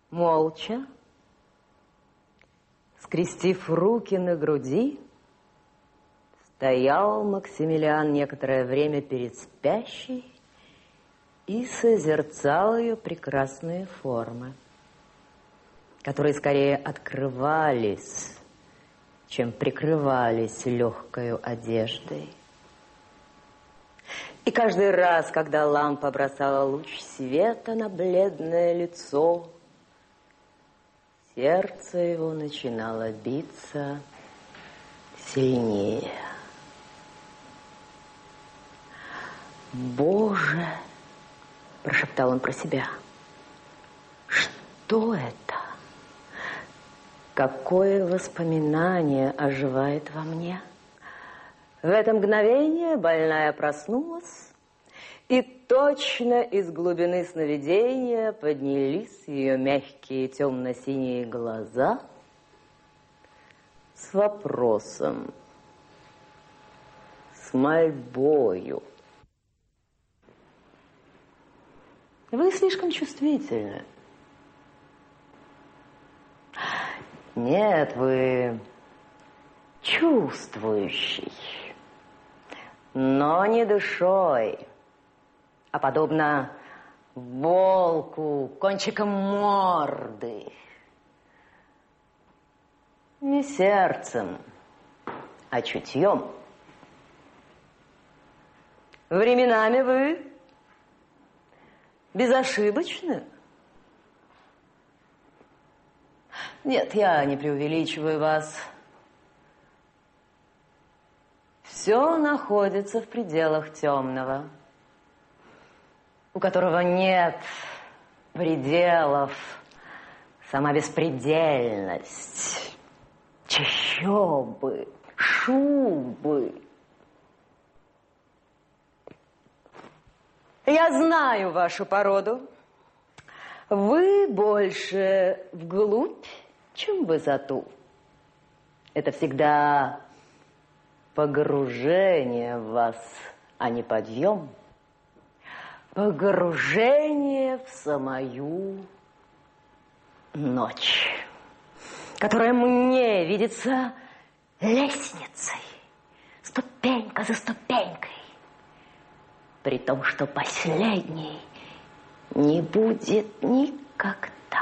Молча, скрестив руки на груди, стоял Максимилиан некоторое время перед спящей и созерцал ее прекрасные формы, которые скорее открывались, чем прикрывались легкою одеждой. И каждый раз, когда лампа бросала луч света на бледное лицо, сердце его начинало биться сильнее. «Боже!» – прошептал он про себя. «Что это? Какое воспоминание оживает во мне?» В это мгновение больная проснулась, и точно из глубины сновидения поднялись ее мягкие темно-синие глаза с вопросом, с мольбою. Вы слишком чувствительны. Нет, вы чувствующий, но не душой, а подобно волку кончиком морды. Не сердцем, а чутьем. Временами вы безошибочны. Нет, я не преувеличиваю вас. Все находится в пределах темного, у которого нет пределов, сама беспредельность, чащобы, шубы. Я знаю вашу породу. Вы больше вглубь, чем в высоту. Это всегда погружение в вас, а не подъем. Погружение в самую ночь, которая мне видится лестницей, ступенька за ступенькой, при том, что последней не будет никогда.